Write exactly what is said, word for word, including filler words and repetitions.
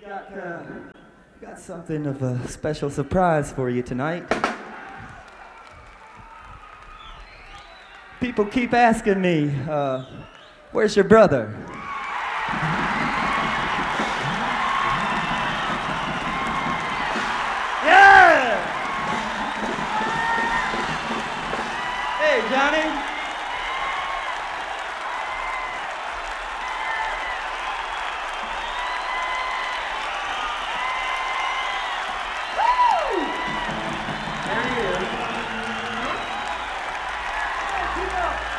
got, uh, got something of a special surprise for you tonight. People keep asking me, uh, where's your brother? Yeah! Hey, Johnny. Woo! There he is. Keep up.